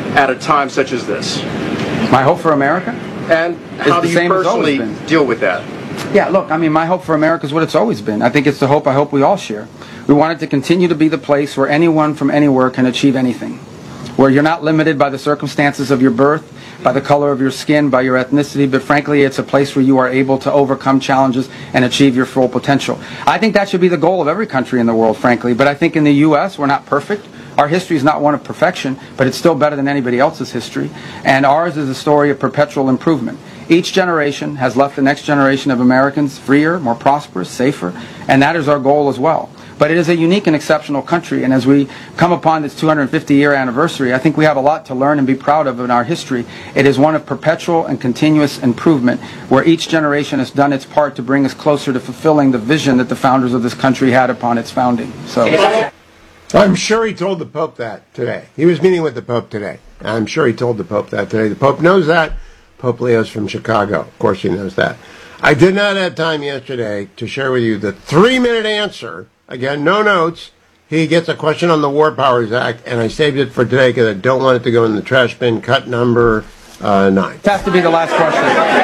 at a time such as this? My hope for America? And how do you personally deal with that? Yeah, look, I mean, my hope for America is what it's always been. I think it's the hope I hope we all share. We want it to continue to be the place where anyone from anywhere can achieve anything, where you're not limited by the circumstances of your birth, by the color of your skin, by your ethnicity, but frankly, it's a place where you are able to overcome challenges and achieve your full potential. I think that should be the goal of every country in the world, frankly, but I think in the U.S., we're not perfect. Our history is not one of perfection, but it's still better than anybody else's history, and ours is a story of perpetual improvement. Each generation has left the next generation of Americans freer, more prosperous, safer, and that is our goal as well. But it is a unique and exceptional country, and as we come upon this 250-year anniversary, I think we have a lot to learn and be proud of in our history. It is one of perpetual and continuous improvement, where each generation has done its part to bring us closer to fulfilling the vision that the founders of this country had upon its founding. So, I'm sure he told the Pope that today. He was meeting with the Pope today. I'm sure he told the Pope that today. The Pope knows that. Pope Leo's from Chicago. Of course he knows that. I did not have time yesterday to share with you the 3-minute answer. Again, no notes. He gets a question on the War Powers Act, and I saved it for today because I don't want it to go in the trash bin. Cut number 9. It has to be the last question.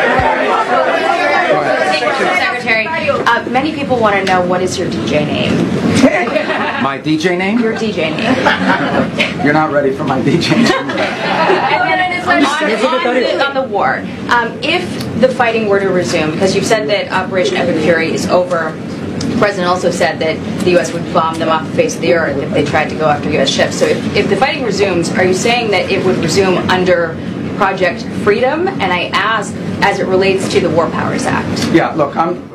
Secretary, many people want to know, what is your DJ name? My DJ name? Your DJ name. You're not ready for my DJ name. On the war, if the fighting were to resume, because you've said that Operation Epic Fury is over, the President also said that the U.S. would bomb them off the face of the earth if they tried to go after U.S. ships. So if the fighting resumes, are you saying that it would resume under Project Freedom? And I ask, as it relates to the War Powers Act. Yeah, look,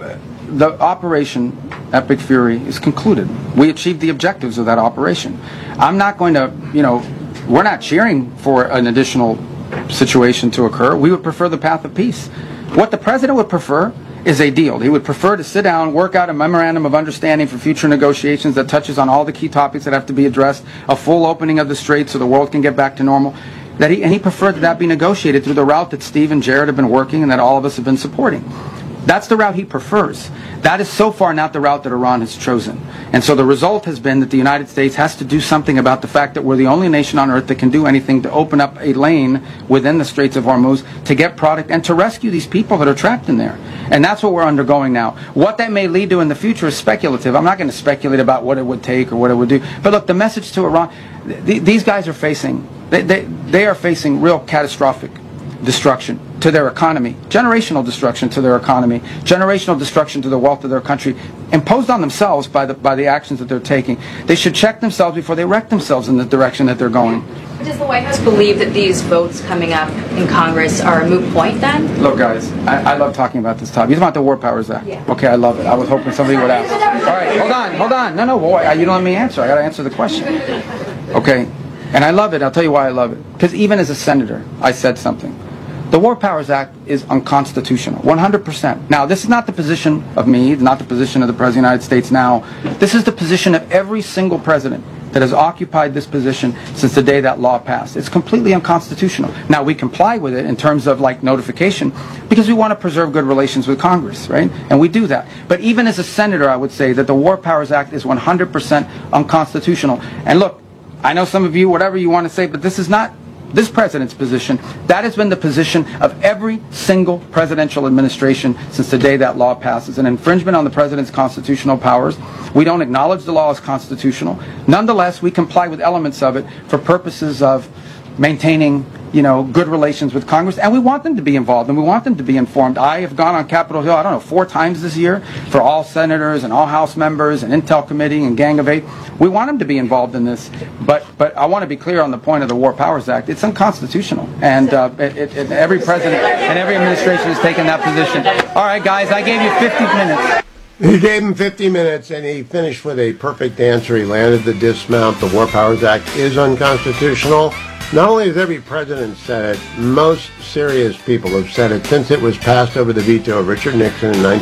the Operation Epic Fury is concluded. We achieved the objectives of that operation. I'm not going to, we're not cheering for an additional situation to occur. We would prefer the path of peace. What the President would prefer is a deal. He would prefer to sit down, work out a memorandum of understanding for future negotiations that touches on all the key topics that have to be addressed, a full opening of the Strait so the world can get back to normal. And he preferred that be negotiated through the route that Steve and Jared have been working and that all of us have been supporting. That's the route he prefers. That is so far not the route that Iran has chosen. And so the result has been that the United States has to do something about the fact that we're the only nation on earth that can do anything to open up a lane within the Straits of Hormuz to get product and to rescue these people that are trapped in there. And that's what we're undergoing now. What that may lead to in the future is speculative. I'm not going to speculate about what it would take or what it would do. But look, the message to Iran, these guys are facing, they are facing real catastrophic destruction to their economy, generational destruction to their economy, generational destruction to the wealth of their country, imposed on themselves by the actions that they're taking. They should check themselves before they wreck themselves in the direction that they're going. Does the White House believe that these votes coming up in Congress are a moot point then? Look, guys, I love talking about this topic. You talking about the War Powers Act? Yeah. Okay, I love it. I was hoping somebody would ask. All right, hold on. No, boy, you don't let me answer. I got to answer the question. Okay, and I love it. I'll tell you why I love it. Because even as a senator, I said something. The War Powers Act is unconstitutional, 100%. Now, this is not the position of me, not the position of the President of the United States now. This is the position of every single president that has occupied this position since the day that law passed. It's completely unconstitutional. Now, we comply with it in terms of notification because we want to preserve good relations with Congress, right? And we do that. But even as a senator, I would say that the War Powers Act is 100% unconstitutional. And look, I know some of you, whatever you want to say, but this is not this president's position. That has been the position of every single presidential administration since the day that law passes. An infringement on the president's constitutional powers. We don't acknowledge the law as constitutional. Nonetheless, we comply with elements of it for purposes of maintaining, good relations with Congress, and we want them to be involved, and we want them to be informed. I have gone on Capitol Hill, 4 times this year for all senators and all House members and Intel Committee and Gang of 8. We want them to be involved in this, but I want to be clear on the point of the War Powers Act. It's unconstitutional, and every president and every administration has taken that position. All right, guys, I gave you 50 minutes. He gave him 50 minutes, and he finished with a perfect answer. He landed the dismount. The War Powers Act is unconstitutional. Not only has every president said it, most serious people have said it since it was passed over the veto of Richard Nixon in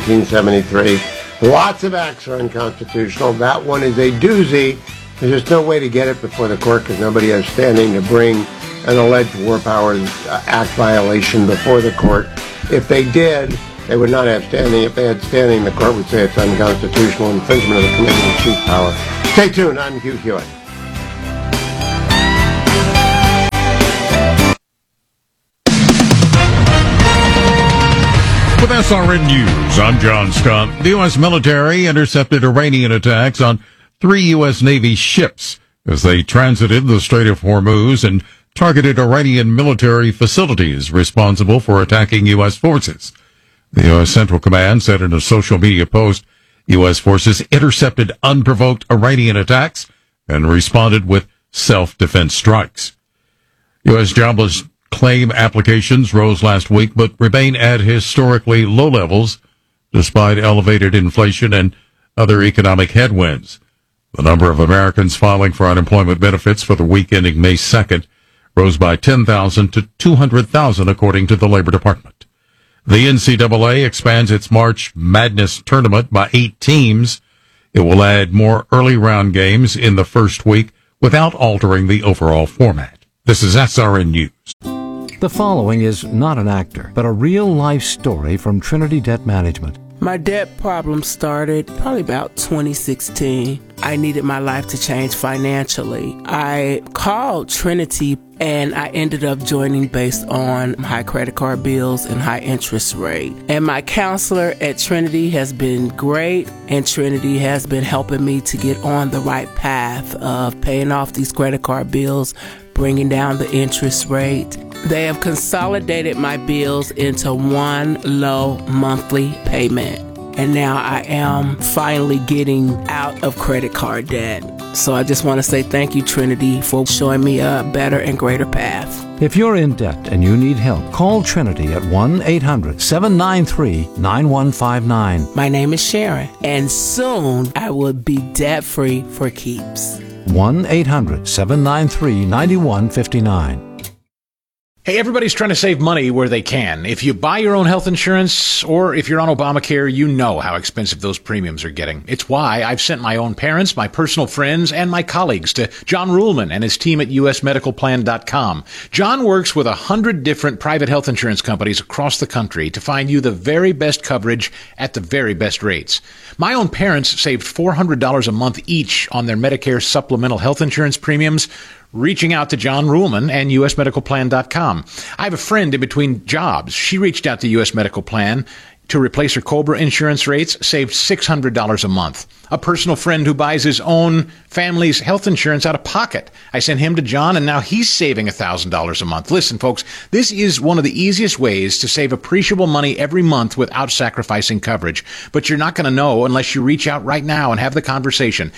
1973. Lots of acts are unconstitutional. That one is a doozy. There's just no way to get it before the court because nobody has standing to bring an alleged War Powers Act violation before the court. If they did, they would not have standing. If they had standing, the court would say it's unconstitutional infringement of the Committee of Chief Power. Stay tuned. I'm Hugh Hewitt. With SRN News, I'm John Scott. The U.S. military intercepted Iranian attacks on 3 U.S. Navy ships as they transited the Strait of Hormuz and targeted Iranian military facilities responsible for attacking U.S. forces. The U.S. Central Command said in a social media post, U.S. forces intercepted unprovoked Iranian attacks and responded with self-defense strikes. U.S. jobless claim applications rose last week, but remain at historically low levels despite elevated inflation and other economic headwinds. The number of Americans filing for unemployment benefits for the week ending May 2nd rose by 10,000 to 200,000, according to the Labor Department. The NCAA expands its March Madness tournament by 8 teams. It will add more early round games in the first week without altering the overall format. This is SRN News. The following is not an actor, but a real-life story from Trinity Debt Management. My debt problem started probably about 2016. I needed my life to change financially. I called Trinity and I ended up joining based on high credit card bills and high interest rate. And my counselor at Trinity has been great, and Trinity has been helping me to get on the right path of paying off these credit card bills, bringing down the interest rate. They have consolidated my bills into one low monthly payment. And now I am finally getting out of credit card debt. So I just want to say thank you, Trinity, for showing me a better and greater path. If you're in debt and you need help, call Trinity at 1-800-793-9159. My name is Sharon, and soon I will be debt-free for keeps. 1-800-793-9159. Hey, everybody's trying to save money where they can. If you buy your own health insurance or if you're on Obamacare, you know how expensive those premiums are getting. It's why I've sent my own parents, my personal friends, and my colleagues to John Ruhlman and his team at usmedicalplan.com. John works with 100 different private health insurance companies across the country to find you the very best coverage at the very best rates. My own parents saved $400 a month each on their Medicare supplemental health insurance premiums, reaching out to John Ruhlman and usmedicalplan.com. I have a friend in between jobs. She reached out to US Medical Plan to replace her COBRA insurance rates, saved $600 a month. A personal friend who buys his own family's health insurance out of pocket. I sent him to John, and now he's saving $1,000 a month. Listen, folks, this is one of the easiest ways to save appreciable money every month without sacrificing coverage. But you're not going to know unless you reach out right now and have the conversation.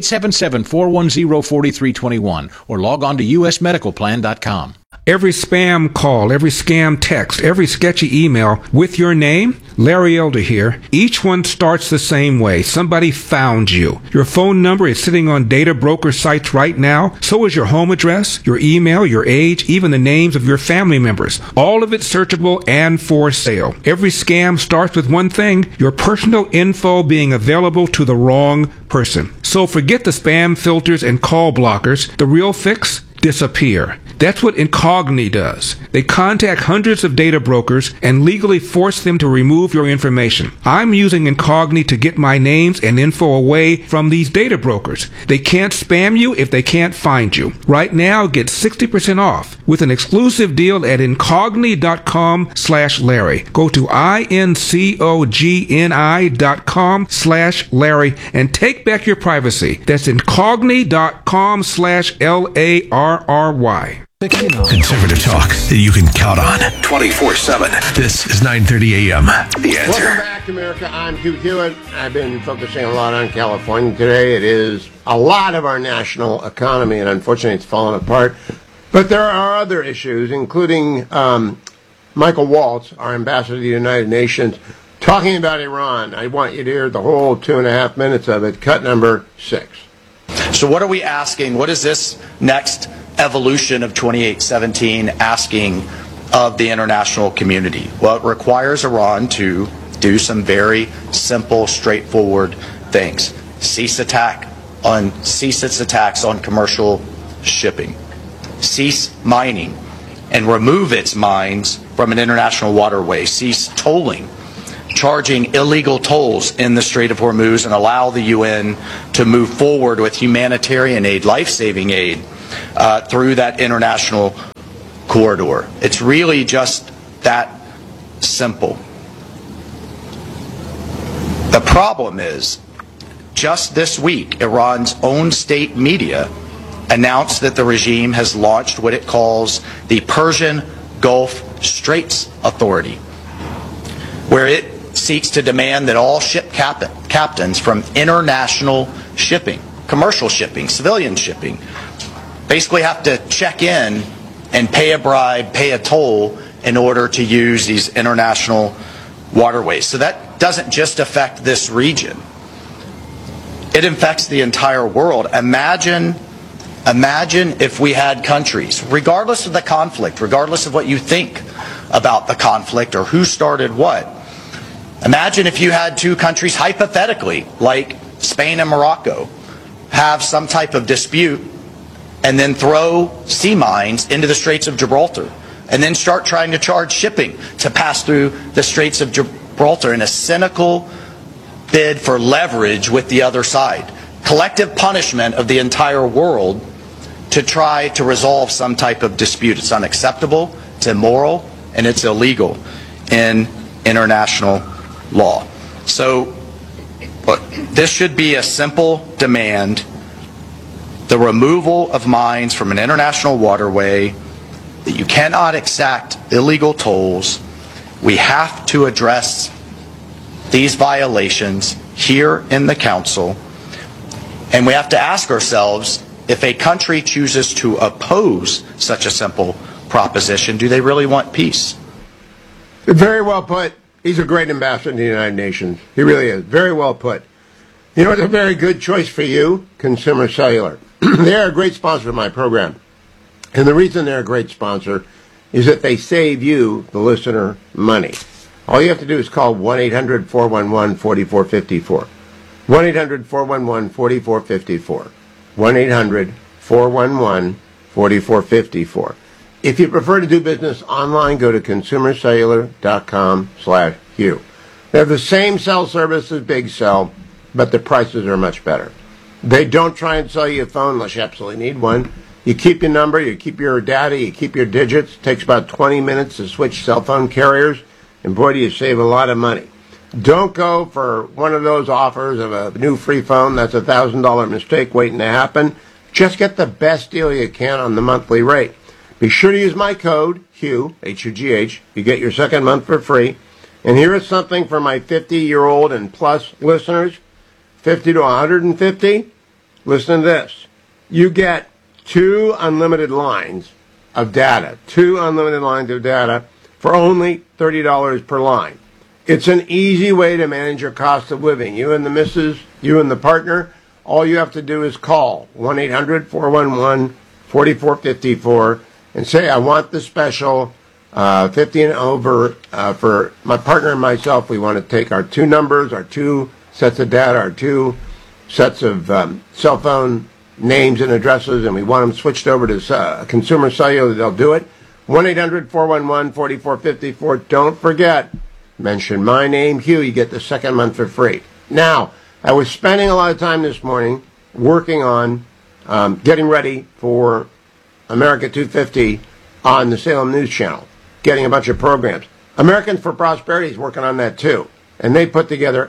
877-410-4321 or log on to usmedicalplan.com. Every spam call, every scam text, every sketchy email with your name, Larry Elder here, each one starts the same way. Somebody found you. Your phone number is sitting on data broker sites right now. So is your home address, your email, your age, even the names of your family members. All of it searchable and for sale. Every scam starts with one thing, your personal info being available to the wrong person. So forget the spam filters and call blockers. The real fix? Disappear. That's what Incogni does. They contact hundreds of data brokers and legally force them to remove your information. I'm using Incogni to get my names and info away from these data brokers. They can't spam you if they can't find you. Right now, get 60% off with an exclusive deal at incogni.com/Larry. Go to incogni.com/Larry and take back your privacy. That's incogni.com/LARRY. Conservative talk that you can count on 24/7. This is 9:30 a.m. The Answer. Welcome back, America. I'm Hugh Hewitt. I've been focusing a lot on California today. It is a lot of our national economy, and unfortunately it's fallen apart. But there are other issues, including Michael Waltz, our ambassador to the United Nations, talking about Iran. I want you to hear the whole 2.5 minutes of it, cut number 6. So what are we asking? What is this next evolution of 2817 asking of the international community? Well, it requires Iran to do some very simple, straightforward things. Cease its attacks on commercial shipping. Cease mining and remove its mines from an international waterway. Cease tolling, charging illegal tolls in the Strait of Hormuz, and allow the UN to move forward with humanitarian aid, life-saving aid, through that international corridor. It's really just that simple. The problem is, just this week, Iran's own state media announced that the regime has launched what it calls the Persian Gulf Straits Authority, where it seeks to demand that all ship captains from international shipping, commercial shipping, civilian shipping, basically have to check in and pay a bribe, pay a toll in order to use these international waterways. So that doesn't just affect this region. It affects the entire world. Imagine if we had countries, regardless of the conflict, regardless of what you think about the conflict or who started what. Imagine if you had two countries, hypothetically, like Spain and Morocco, have some type of dispute and then throw sea mines into the Straits of Gibraltar and then start trying to charge shipping to pass through the Straits of Gibraltar in a cynical bid for leverage with the other side. Collective punishment of the entire world to try to resolve some type of dispute. It's unacceptable, it's immoral, and it's illegal in international law. So this should be a simple demand: the removal of mines from an international waterway, that you cannot exact illegal tolls. We have to address these violations here in the Council, and we have to ask ourselves, if a country chooses to oppose such a simple proposition, do they really want peace? Very well put. He's a great ambassador to the United Nations. He really is. Very well put. You know what's a very good choice for you? Consumer Cellular. They are a great sponsor of my program. And the reason they're a great sponsor is that they save you, the listener, money. All you have to do is call 1-800-411-4454. 1-800-411-4454. 1-800-411-4454. If you prefer to do business online, go to consumercellular.com/Hugh. They have the same cell service as Big Cell, but the prices are much better. They don't try and sell you a phone unless you absolutely need one. You keep your number, you keep your data, you keep your digits. It takes about 20 minutes to switch cell phone carriers, and boy, do you save a lot of money. Don't go for one of those offers of a new free phone. That's a $1,000 mistake waiting to happen. Just get the best deal you can on the monthly rate. Be sure to use my code, Hugh, H-U-G-H. You get your second month for free. And here is something for my 50-year-old and plus listeners, 50 to 150. Listen to this. You get 2 unlimited lines of data. 2 unlimited lines of data for only $30 per line. It's an easy way to manage your cost of living. You and the missus, you and the partner, all you have to do is call 1-800-411-4454 and say, I want the special 50 and over for my partner and myself. We want to take our 2 numbers, our 2 sets of data, our 2 sets of cell phone names and addresses, and we want them switched over to Consumer Cellular. They'll do it. 1-800-411-4454. Don't forget, mention my name, Hugh. You get the second month for free. Now, I was spending a lot of time this morning working on getting ready for America 250 on the Salem News Channel, getting a bunch of programs. Americans for Prosperity is working on that too. And they put together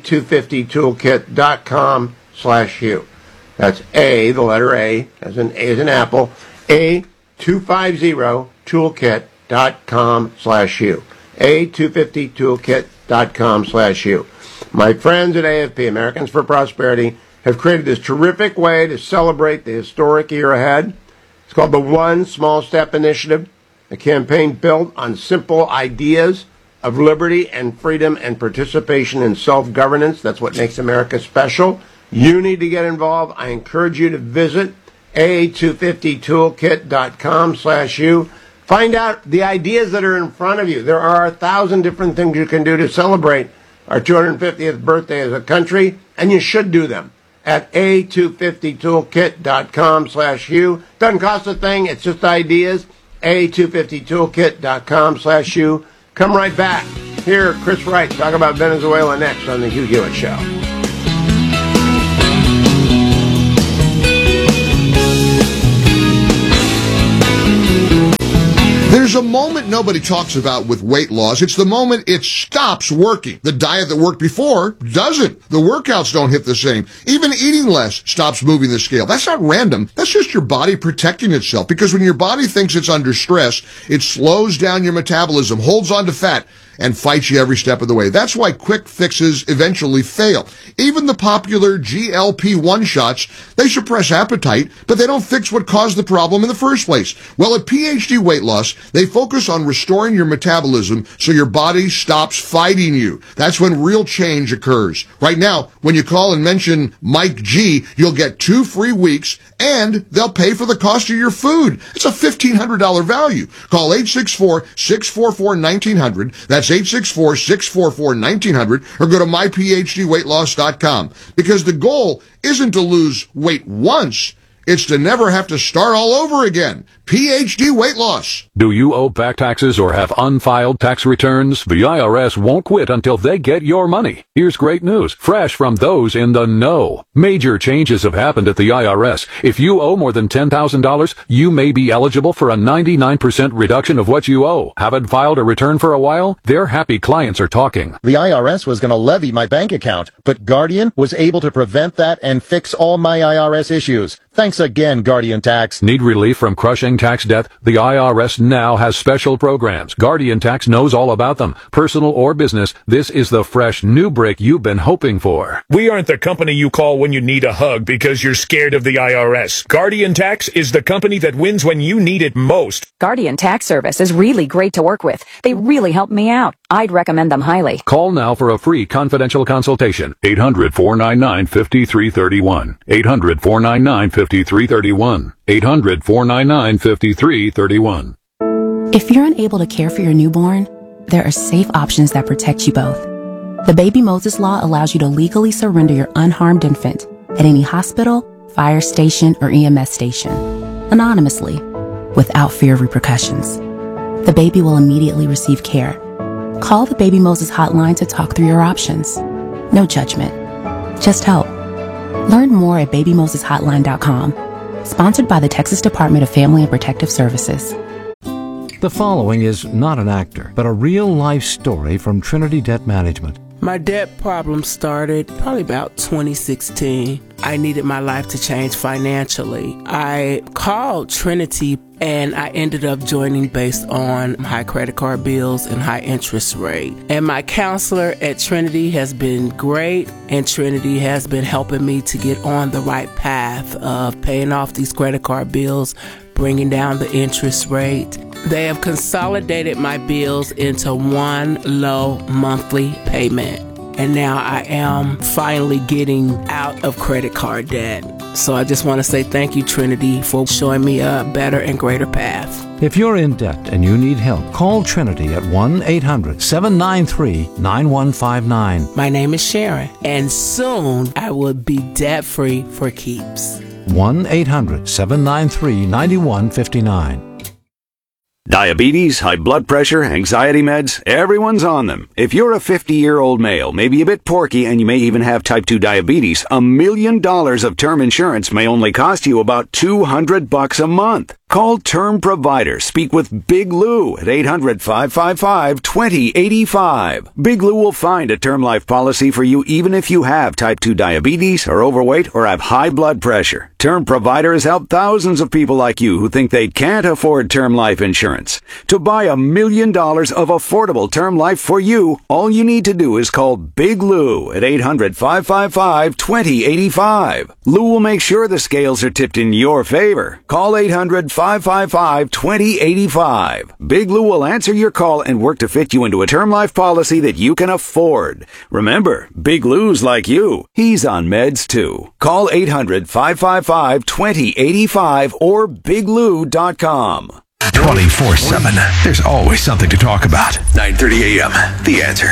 a250toolkit.com/Hugh. That's A, the letter A, as in apple, a250toolkit.com/Hugh. a250toolkit.com/Hugh. My friends at AFP, Americans for Prosperity, have created this terrific way to celebrate the historic year ahead. It's called the One Small Step Initiative, a campaign built on simple ideas of liberty and freedom and participation in self-governance. That's what makes America special. You need to get involved. I encourage you to visit a250toolkit.com/Hugh. Find out the ideas that are in front of you. There are 1,000 different things you can do to celebrate our 250th birthday as a country, and you should do them at a250toolkit.com/Hugh. Doesn't cost a thing. It's just ideas. a250toolkit.com/Hugh. Come right back. Here, Chris Wright, talk about Venezuela next on the Hugh Hewitt Show. There's a moment nobody talks about with weight loss. It's the moment it stops working. The diet that worked before doesn't. The workouts don't hit the same. Even eating less stops moving the scale. That's not random. That's just your body protecting itself, because when your body thinks it's under stress, it slows down your metabolism, holds on to fat, and fights you every step of the way. That's why quick fixes eventually fail. Even the popular GLP-1 shots, they suppress appetite, but they don't fix what caused the problem in the first place. Well, at PhD Weight Loss, they focus on restoring your metabolism so your body stops fighting you. That's when real change occurs. Right now, when you call and mention Mike G, you'll get 2 free weeks, and they'll pay for the cost of your food. It's a $1,500 value. Call 864-644-1900. That's 864-644-1900, or go to myphdweightloss.com. Because the goal isn't to lose weight once, it's to never have to start all over again. PhD Weight Loss. Do you owe back taxes or have unfiled tax returns? The IRS won't quit until they get your money. Here's great news, fresh from those in the know. Major changes have happened at the IRS. If you owe more than $10,000, you may be eligible for a 99% reduction of what you owe. Haven't filed a return for a while? Their happy clients are talking. The IRS was going to levy my bank account, but Guardian was able to prevent that and fix all my IRS issues. Thanks again, Guardian Tax. Need relief from crushing tax debt? The IRS now has special programs. Guardian Tax knows all about them. Personal or business, this is the fresh new break you've been hoping for. We aren't the company you call when you need a hug because you're scared of the IRS. Guardian Tax is the company that wins when you need it most. Guardian Tax Service is really great to work with. They really helped me out. I'd recommend them highly. Call now for a free confidential consultation. 800-499-5331. 800-499-5331. 800-499-5331. If you're unable to care for your newborn, there are safe options that protect you both. The Baby Moses Law allows you to legally surrender your unharmed infant at any hospital, fire station, or EMS station, anonymously, without fear of repercussions. The baby will immediately receive care. Call the Baby Moses hotline to talk through your options. No judgment, just help. Learn more at babymoseshotline.com. Sponsored by the Texas Department of Family and Protective Services. The following is not an actor, but a real-life story from Trinity Debt Management. My debt problem started probably about 2016. I needed my life to change financially. I called Trinity and I ended up joining based on high credit card bills and high interest rate. And my counselor at Trinity has been great, and Trinity has been helping me to get on the right path of paying off these credit card bills, bringing down the interest rate. They have consolidated my bills into one low monthly payment. And now I am finally getting out of credit card debt. So I just want to say thank you, Trinity, for showing me a better and greater path. If you're in debt and you need help, call Trinity at 1-800-793-9159. My name is Sharon, and soon I will be debt-free for keeps. 1-800-793-9159. Diabetes, high blood pressure, anxiety meds, everyone's on them. If you're a 50-year-old male, maybe a bit porky, and you may even have type 2 diabetes, $1 million of term insurance may only cost you about $200 a month. Call Term Provider. Speak with Big Lou at 800-555-2085. Big Lou will find a term life policy for you even if you have type 2 diabetes, are overweight, or have high blood pressure. Term Provider has helped thousands of people like you who think they can't afford term life insurance. To buy $1 million of affordable term life for you, all you need to do is call Big Lou at 800-555-2085. Lou will make sure the scales are tipped in your favor. Call 800-555-2085. Big Lou will answer your call and work to fit you into a term life policy that you can afford. Remember, Big Lou's like you. He's on meds too. Call 800-555-2085 or biglou.com. 24/7. There's always something to talk about. 9:30 a.m. The Answer.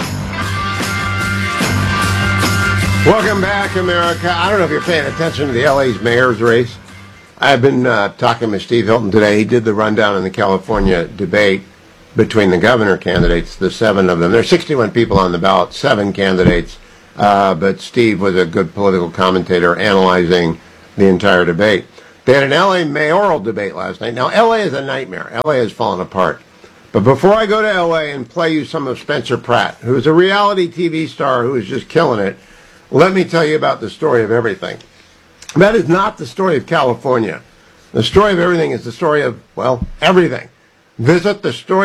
Welcome back, America. I don't know if you're paying attention to the LA's mayor's race. I've been talking with Steve Hilton today. He did the rundown in the California debate between the governor candidates, the 7 of them. There are 61 people on the ballot, 7 candidates, but Steve was a good political commentator analyzing the entire debate. They had an L.A. mayoral debate last night. Now, L.A. is a nightmare. L.A. has fallen apart. But before I go to L.A. and play you some of Spencer Pratt, who is a reality TV star who is just killing it, let me tell you about the story of everything. That is not the story of California. The story of everything is the story of, well, everything. Visit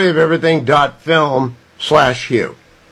thestoryofeverything.film/Hugh.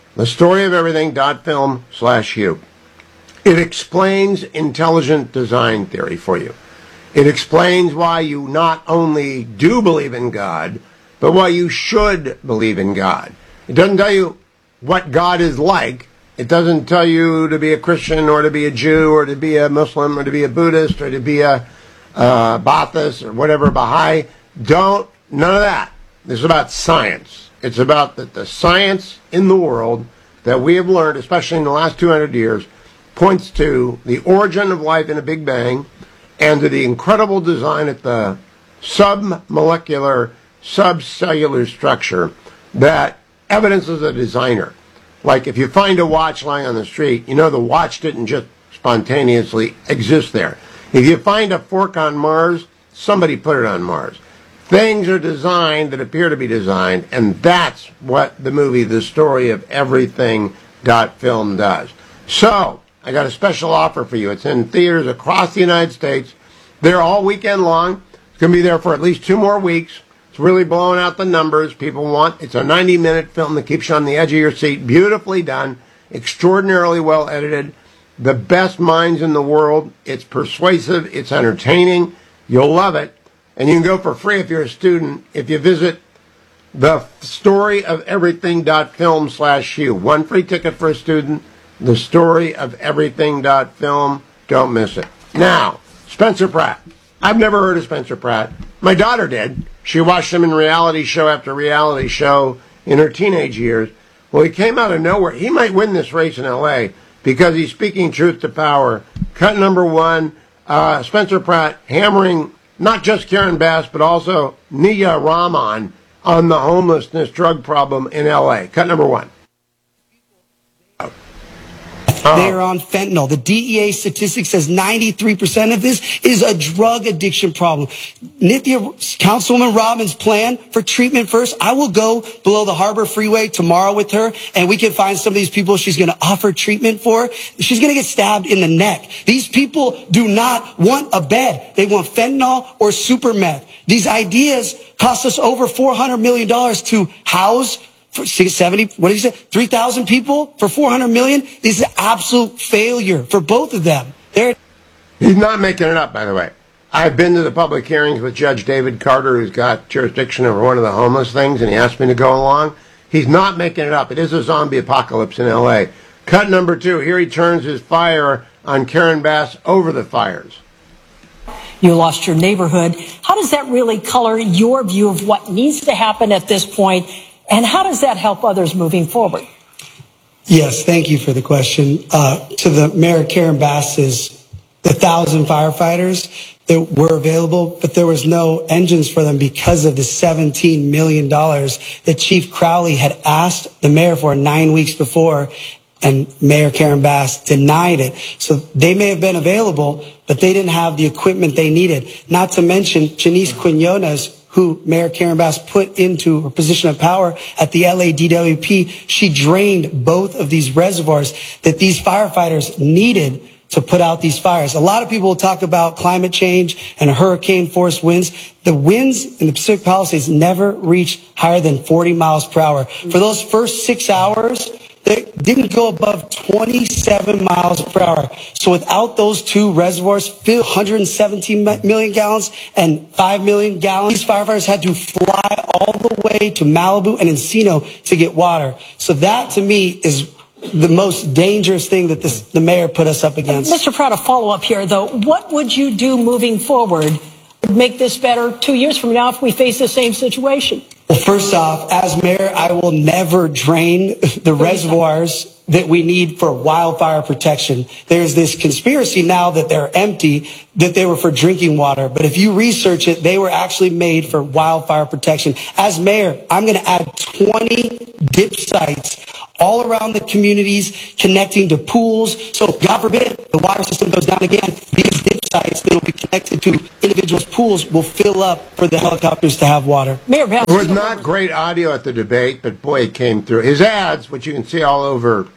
Thestoryofeverything.film/Hugh. It explains intelligent design theory for you. It explains why you not only do believe in God, but why you should believe in God. It doesn't tell you what God is like. It doesn't tell you to be a Christian or to be a Jew or to be a Muslim or to be a Buddhist or to be a Baathist or whatever, Baha'i. None of that. This is about science. It's about the science in the world that we have learned, especially in the last 200 years, points to the origin of life in a Big Bang and to the incredible design at the submolecular, subcellular structure that evidences a designer. Like if you find a watch lying on the street, you know the watch didn't just spontaneously exist there. If you find a fork on Mars, somebody put it on Mars. Things are designed that appear to be designed, and that's what the movie The Story of Everything.film does. So, I got a special offer for you. It's in theaters across the United States. They're all weekend long. It's going to be there for at least 2 more weeks. It's really blowing out the numbers. It's a 90-minute film that keeps you on the edge of your seat. Beautifully done. Extraordinarily well edited. The best minds in the world. It's persuasive. It's entertaining. You'll love it. And you can go for free if you're a student if you visit thestoryofeverything.film/Hugh. 1 free ticket for a student. Thestoryofeverything.film. Don't miss it. Now, Spencer Pratt. I've never heard of Spencer Pratt. My daughter did. She watched him in reality show after reality show in her teenage years. Well, he came out of nowhere. He might win this race in L.A. because he's speaking truth to power. Cut number 1, Spencer Pratt hammering not just Karen Bass, but also Nia Rahman on the homelessness drug problem in L.A. Cut number 1. They're on fentanyl. The DEA statistic says 93% of this is a drug addiction problem. Nithya, Councilwoman Robbins' plan for treatment first. I will go below the Harbor Freeway tomorrow with her, and we can find some of these people she's going to offer treatment for. She's going to get stabbed in the neck. These people do not want a bed. They want fentanyl or super meth. These ideas cost us over $400 million to house. For 70, what did he say? 3,000 people for $400 million? This is an absolute failure for both of them. He's not making it up, by the way. I've been to the public hearings with Judge David Carter, who's got jurisdiction over one of the homeless things, and he asked me to go along. He's not making it up. It is a zombie apocalypse in L.A. Cut number 2. Here he turns his fire on Karen Bass over the fires. You lost your neighborhood. How does that really color your view of what needs to happen at this point? And how does that help others moving forward? Yes, thank you for the question. To the Mayor Karen Bass's, the 1,000 firefighters that were available, but there was no engines for them because of the $17 million that Chief Crowley had asked the mayor for 9 weeks before, and Mayor Karen Bass denied it. So they may have been available, but they didn't have the equipment they needed. Not to mention Janice Quinones, who Mayor Karen Bass put into her position of power at the LADWP. She drained both of these reservoirs that these firefighters needed to put out these fires. A lot of people will talk about climate change and hurricane force winds. The winds in the Pacific Palisades never reached higher than 40 miles per hour. For those first 6 hours, they didn't go above 27 miles per hour. So without those 2 reservoirs, 117 million gallons and 5 million gallons, these firefighters had to fly all the way to Malibu and Encino to get water. So that, to me, is the most dangerous thing that the mayor put us up against. Mr. Pratt, a follow-up here, though. What would you do moving forward to make this better 2 years from now if we face the same situation? Well, first off, as mayor, I will never drain the reservoirs that we need for wildfire protection. There's this conspiracy now that they're empty, that they were for drinking water. But if you research it, they were actually made for wildfire protection. As mayor, I'm going to add 20 dip sites all around the communities, connecting to pools. So God forbid the water system goes down again, these dip sites that will be connected to individuals' pools will fill up for the helicopters to have water. Mayor Bass. There was not great audio at the debate, but boy, it came through. His ads, which you can see all over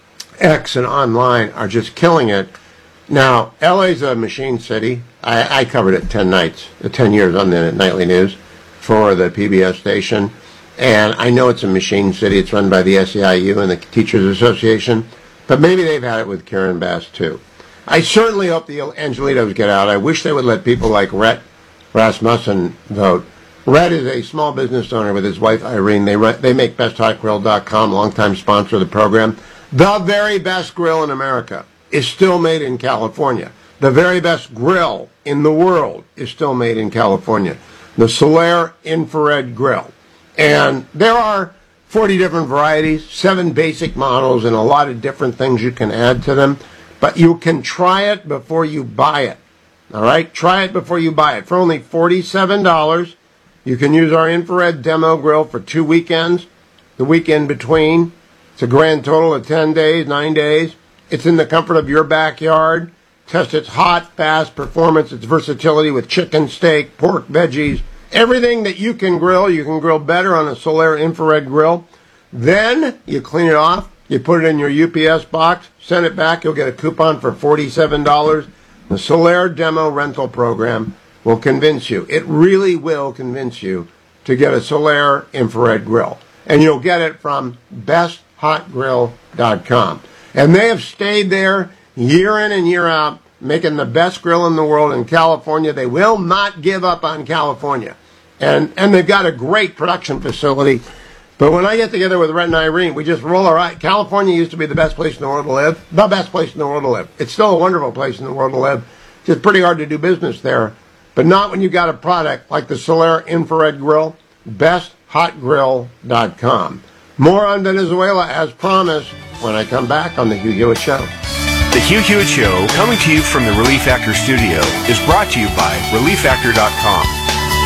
X and online, are just killing it. Now, LA's a machine city. I covered it 10 years on the Nightly News for the PBS station. And I know it's a machine city. It's run by the SEIU and the Teachers Association. But maybe they've had it with Karen Bass, too. I certainly hope the Angelitos get out. I wish they would let people like Rhett Rasmussen vote. Rhett is a small business owner with his wife, Irene. They make BestHotGrill.com, longtime sponsor of the program. The very best grill in America is still made in California. The very best grill in the world is still made in California. The Solaire Infrared Grill. And there are 40 different varieties, 7 basic models, and a lot of different things you can add to them. But you can try it before you buy it. All right? Try it before you buy it. For only $47, you can use our infrared demo grill for 2 weekends, the weekend between. It's a grand total of 10 days, 9 days. It's in the comfort of your backyard. Test its hot, fast performance, its versatility with chicken, steak, pork, veggies. Everything that you can grill better on a Solaire infrared grill. Then you clean it off. You put it in your UPS box, send it back. You'll get a coupon for $47. The Solaire Demo Rental Program will convince you. It really will convince you to get a Solaire infrared grill. And you'll get it from BestHotGrill.com. And they have stayed there year in and year out, making the best grill in the world in California. They will not give up on California. And they've got a great production facility. But when I get together with Rhett and Irene, we just roll our eyes. California used to be the best place in the world to live. The best place in the world to live. It's still a wonderful place in the world to live. It's just pretty hard to do business there. But not when you got a product like the Solaire Infrared Grill. BestHotGrill.com. More on Venezuela as promised when I come back on The Hugh Hewitt Show. The Hugh Hewitt Show, coming to you from the Relief Factor studio, is brought to you by ReliefFactor.com.